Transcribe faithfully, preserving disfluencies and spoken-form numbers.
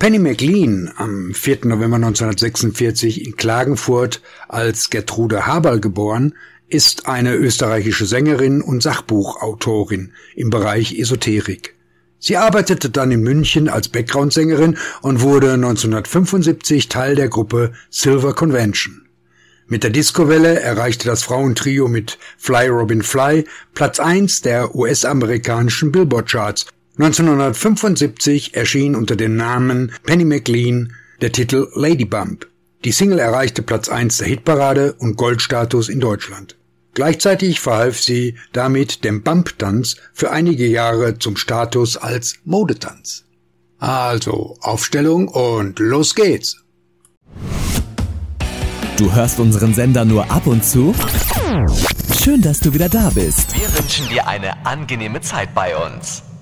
Penny McLean, am vierten November neunzehnhundertsechsundvierzig in Klagenfurt als Gertrude Haberl geboren, ist eine österreichische Sängerin und Sachbuchautorin im Bereich Esoterik. Sie arbeitete dann in München als Background-Sängerin und wurde neunzehnhundertfünfundsiebzig Teil der Gruppe Silver Convention. Mit der Discowelle erreichte das Frauentrio mit Fly Robin Fly Platz eins der U S-amerikanischen Billboard-Charts. neunzehnhundertfünfundsiebzig erschien unter dem Namen Penny McLean der Titel Lady Bump. Die Single erreichte Platz eins der Hitparade und Goldstatus in Deutschland. Gleichzeitig verhalf sie damit dem Bump-Tanz für einige Jahre zum Status als Modetanz. Also, Aufstellung und los geht's! Du hörst unseren Sender nur ab und zu? Schön, dass du wieder da bist. Wir wünschen dir eine angenehme Zeit bei uns.